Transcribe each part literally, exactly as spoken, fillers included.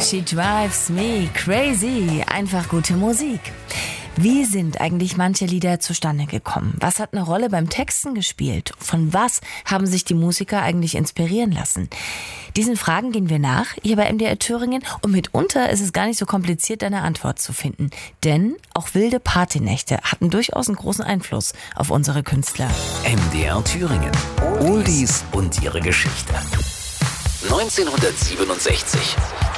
She drives me crazy. Einfach gute Musik. Wie sind eigentlich manche Lieder zustande gekommen? Was hat eine Rolle beim Texten gespielt? Von was haben sich die Musiker eigentlich inspirieren lassen? Diesen Fragen gehen wir nach, hier bei M D R Thüringen. Und mitunter ist es gar nicht so kompliziert, eine Antwort zu finden. Denn auch wilde Partynächte hatten durchaus einen großen Einfluss auf unsere Künstler. M D R Thüringen. Oldies und ihre Geschichte. neunzehnhundertsiebenundsechzig.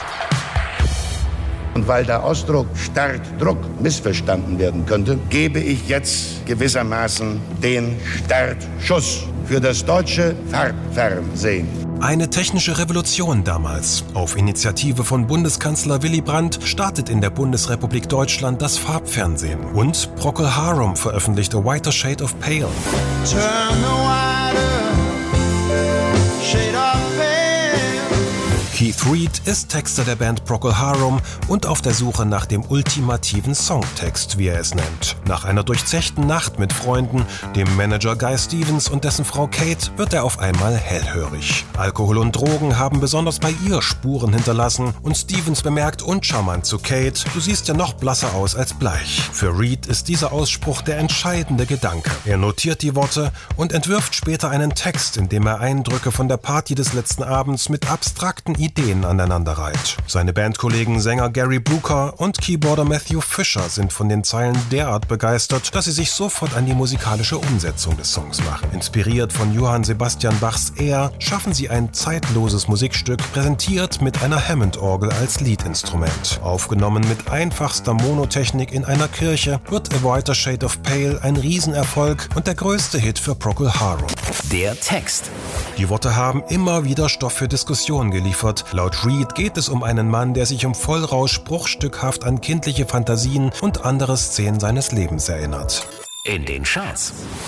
Und weil der Ausdruck Startdruck missverstanden werden könnte, gebe ich jetzt gewissermaßen den Startschuss für das deutsche Farbfernsehen. Eine technische Revolution damals. Auf Initiative von Bundeskanzler Willy Brandt startet in der Bundesrepublik Deutschland das Farbfernsehen. Und Procol Harum veröffentlicht A Whiter Shade of Pale. Turn the whiter shade of pale. Keith Reid ist Texter der Band Procol Harum und auf der Suche nach dem ultimativen Songtext, wie er es nennt. Nach einer durchzechten Nacht mit Freunden, dem Manager Guy Stevens und dessen Frau Kate, wird er auf einmal hellhörig. Alkohol und Drogen haben besonders bei ihr Spuren hinterlassen und Stevens bemerkt uncharmant zu Kate: Du siehst ja noch blasser aus als bleich. Für Reid ist dieser Ausspruch der entscheidende Gedanke. Er notiert die Worte und entwirft später einen Text, in dem er Eindrücke von der Party des letzten Abends mit abstrakten Ideen aneinanderreiht. Seine Bandkollegen Sänger Gary Brooker und Keyboarder Matthew Fisher sind von den Zeilen derart begeistert, dass sie sich sofort an die musikalische Umsetzung des Songs machen. Inspiriert von Johann Sebastian Bachs Air schaffen sie ein zeitloses Musikstück, präsentiert mit einer Hammond-Orgel als Leadinstrument. Aufgenommen mit einfachster Monotechnik in einer Kirche, wird A Whiter Shade of Pale ein Riesenerfolg und der größte Hit für Procol Harum. Der Text. Die Worte haben immer wieder Stoff für Diskussionen geliefert. Laut Reid geht es um einen Mann, der sich im Vollrausch bruchstückhaft an kindliche Fantasien und andere Szenen seines Lebens erinnert. In den Charts.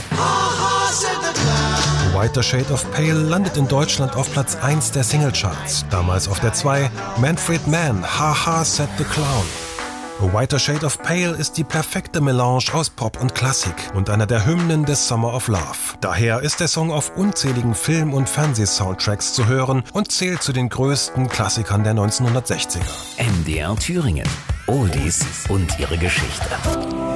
A Whiter Shade of Pale landet in Deutschland auf Platz eins der Singlecharts. Damals auf der zwei Manfred Mann, Haha Said the Clown. A Whiter Shade of Pale ist die perfekte Melange aus Pop und Klassik und einer der Hymnen des Summer of Love. Daher ist der Song auf unzähligen Film- und Fernsehsoundtracks zu hören und zählt zu den größten Klassikern der neunzehnhundertsechziger. M D R Thüringen. Oldies und ihre Geschichte.